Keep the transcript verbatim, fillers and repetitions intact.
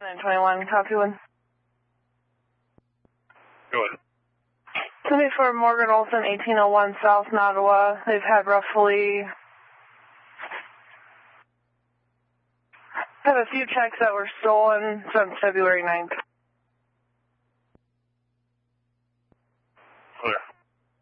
nine twenty-one, copy one. Go ahead. Somebody for Morgan Olson, eighteen oh one South Nottawa. They've had roughly... had a few checks that were stolen since February ninth.